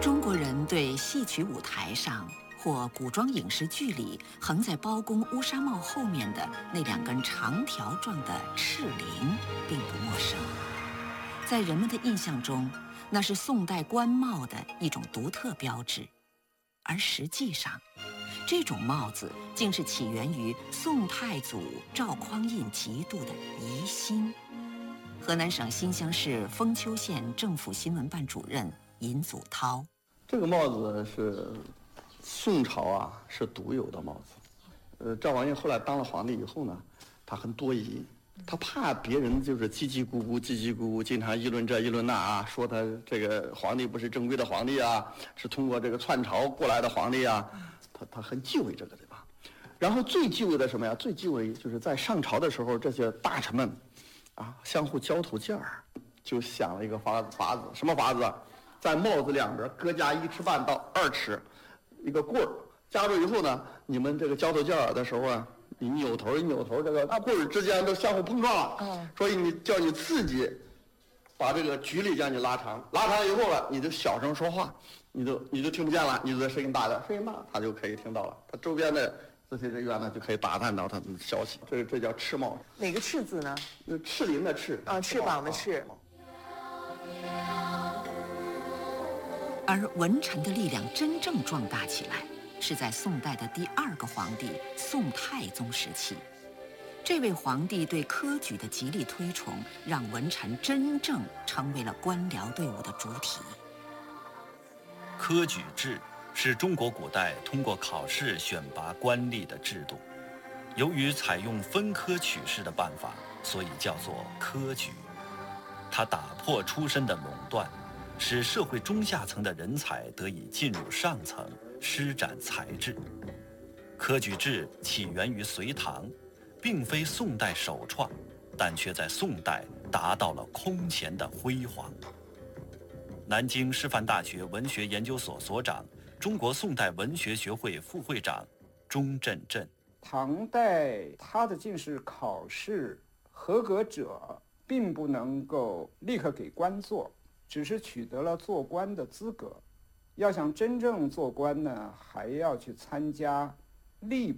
中国人对戏曲舞台上或古装影视剧里横在包公乌纱帽后面的那两根长条状的赤翎并不陌生，在人们的印象中，那是宋代官帽的一种独特标志，而实际上，这种帽子竟是起源于宋太祖赵匡胤极度的疑心。河南省新乡市封丘县政府新闻办主任尹祖涛， 这个帽子是宋朝是独有的帽子。赵匡胤后来当了皇帝以后呢，他很多疑，他怕别人就是叽叽咕咕，经常议论这议论那说他这个皇帝不是正规的皇帝是通过这个篡朝过来的皇帝他很忌讳这个，对吧？然后最忌讳的什么呀？最忌讳就是在上朝的时候，这些大臣们相互交头接耳，就想了一个法子，什么法子？在帽子两边各加1尺半到2尺，一个棍儿夹住以后呢，你们这个交头接耳的时候你扭头一扭头，这个棍儿之间都相互碰撞了。所以叫你自己把这个距离将你拉长以后了，你就小声说话，你就听不见了，你的声音大点，声音大他就可以听到了，他周边的这些人员呢就可以打探到他的消息。这叫赤帽。 哪个赤字呢？ 赤翎的赤翅膀的翅。 而文臣的力量真正壮大起来，是在宋代的第2个皇帝宋太宗时期。这位皇帝对科举的极力推崇，让文臣真正成为了官僚队伍的主体。 科举制是中国古代通过考试选拔官吏的制度，由于采用分科取士的办法，所以叫做科举。它打破出身的垄断，使社会中下层的人才得以进入上层，施展才智。科举制起源于隋唐，并非宋代首创，但却在宋代达到了空前的辉煌。南京师范大学文学研究所所长、中国宋代文学学会副会长钟振振。 唐代他的进士考试合格者并不能够立刻给官做，只是取得了做官的资格。要想真正做官呢，还要去参加吏